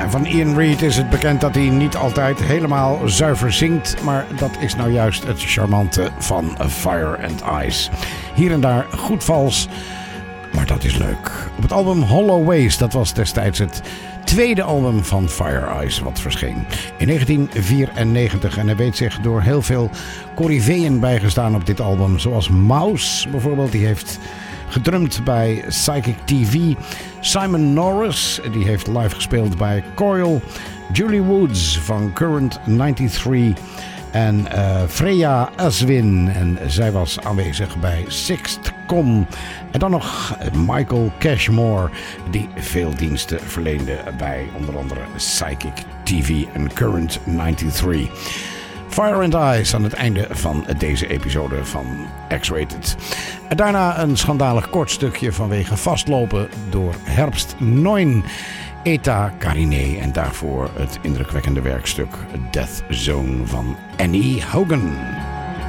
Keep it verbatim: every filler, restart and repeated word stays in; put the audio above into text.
En van Ian Reid is het bekend dat hij niet altijd helemaal zuiver zingt, maar dat is nou juist het charmante van Fire and Ice. Hier en daar goed vals, maar dat is leuk. Op het album Hollow Ways, dat was destijds het tweede album van Fire Ice wat verscheen in negentien vierennegentig. En hij weet zich door heel veel coryfeeën bijgestaan op dit album. Zoals Mouse bijvoorbeeld, die heeft gedrumd bij Psychic T V. Simon Norris, die heeft live gespeeld bij Coil. Julie Woods van Current negenennegentig. En uh, Freya Aswin. En zij was aanwezig bij Sixth Con. En dan nog Michael Cashmore, die veel diensten verleende bij onder andere Psychic T V en Current negenennegentig. Fire and Ice aan het einde van deze episode van X-Rated. En daarna een schandalig kort stukje vanwege vastlopen door Herbst negen. Eta Karine en daarvoor het indrukwekkende werkstuk Death Zone van Annie Hogan.